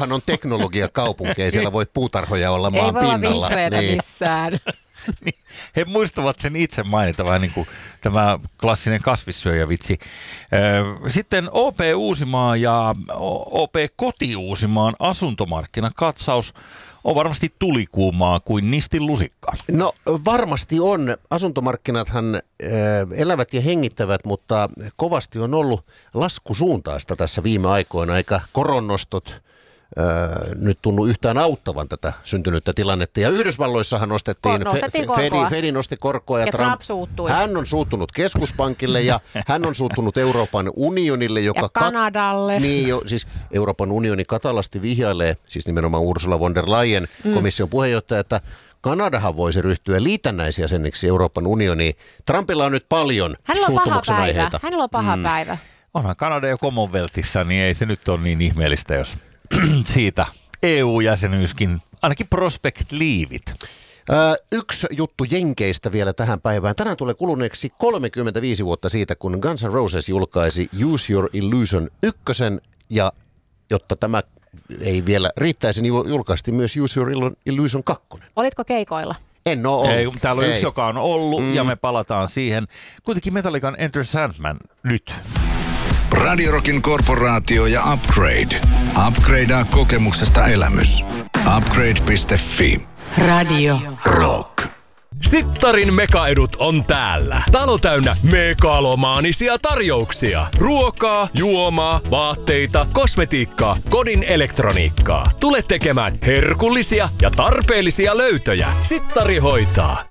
Ouluhan on teknologiakaupunki, ei siellä voi puutarhoja olla maan pinnalla. Ei voi olla vihreätä missään. He muistavat sen itse mainita, vähän niin kuin tämä klassinen kasvissyöjävitsi. Sitten OP Uusimaa ja OP Koti Uusimaan asuntomarkkinakatsaus on varmasti tulikuumaa kuin nistin lusikka. No varmasti on. Asuntomarkkinathan elävät ja hengittävät, mutta kovasti on ollut laskusuuntaista tässä viime aikoina, eikä koronnostot nyt tunnu yhtään auttavan tätä syntynyttä tilannetta. Ja Yhdysvalloissahan nostettiin Fed nosti korkoa ja Trump suuttui. Hän on suuttunut keskuspankille ja hän on suuttunut Euroopan unionille, joka ja Kanadalle. Siis Euroopan unioni katalasti vihjailee, siis nimenomaan Ursula von der Leyen, komission puheenjohtaja, että Kanadahan voisi ryhtyä liitännäisiä jäseniksi Euroopan unioniin. Trumpilla on nyt paljon suuttumuksen aiheita. Hänellä on paha päivä. Onhan Kanada jo Commonwealthissa, niin ei se nyt ole niin ihmeellistä, jos siitä EU-jäsenyyskin, ainakin prospect leavit. Yksi juttu Jenkeistä vielä tähän päivään. Tänään tulee kuluneeksi 35 vuotta siitä, kun Guns N' Roses julkaisi Use Your Illusion 1, ja jotta tämä ei vielä riittäisi, niin julkaistiin myös Use Your Illusion 2. Olitko keikoilla? En ole ollut. Ei, täällä on yksi, joka on ollut, ja me palataan siihen. Kuitenkin Metallican Enter Sandman nyt. Radio Rockin korporaatio ja Upgrade. Upgradea kokemuksesta elämys. Upgrade.fi. Radio Rock. Sittarin mekaedut on täällä. Talo täynnä megalomaanisia tarjouksia. Ruokaa, juomaa, vaatteita, kosmetiikkaa, kodin elektroniikkaa. Tule tekemään herkullisia ja tarpeellisia löytöjä. Sittari hoitaa.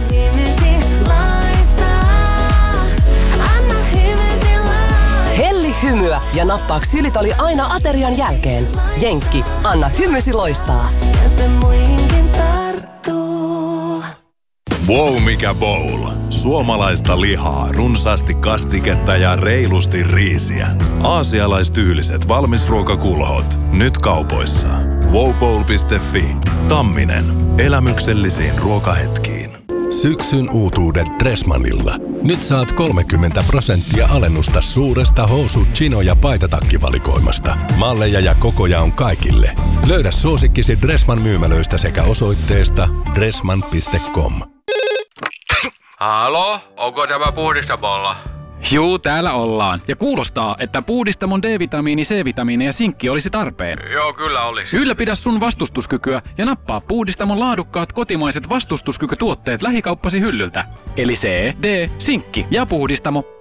Helli hymyä ja nappaa ksylitoli aina aterian jälkeen. Jenkki, anna hymysi loistaa. Ja se muihinkin tarttuu. Wow, mikä bowl. Suomalaista lihaa, runsaasti kastiketta ja reilusti riisiä. Aasialaistyyliset valmisruokakulhot. Nyt kaupoissa. wowbowl.fi. Tamminen. Elämyksellisiin ruokahetkiin. Syksyn uutuudet Dressmanilla. Nyt saat 30% alennusta suuresta housu-, chino- ja paitatakkivalikoimasta. Malleja ja kokoja on kaikille. Löydä suosikkisi Dressman myymälöistä sekä osoitteesta dressman.com. Halo, onko tämä puhdistamolla? Juu, täällä ollaan. Ja kuulostaa, että puhdistamon D-vitamiini, C-vitamiini ja sinkki olisi tarpeen. Joo, kyllä olisi. Ylläpidä sun vastustuskykyä ja nappaa puhdistamon laadukkaat kotimaiset vastustuskykytuotteet lähikauppasi hyllyltä. Eli C, D, sinkki ja puhdistamo